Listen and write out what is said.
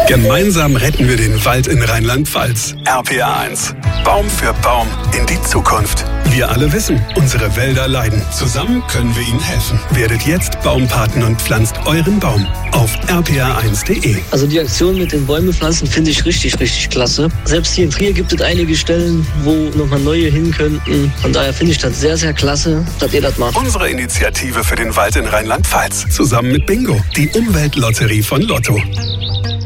Gemeinsam retten wir den Wald in Rheinland-Pfalz. RPA 1. Baum für Baum in die Zukunft. Wir alle wissen, unsere Wälder leiden. Zusammen können wir ihnen helfen. Werdet jetzt Baumpaten und pflanzt euren Baum auf rpa1.de. Also die Aktion mit den Bäume pflanzen finde ich richtig klasse. Selbst hier in Trier gibt es einige Stellen, wo nochmal neue hin könnten. Von daher finde ich das sehr klasse, dass ihr das macht. Unsere Initiative für den Wald in Rheinland-Pfalz. Zusammen mit Bingo, die Umweltlotterie von Lotto.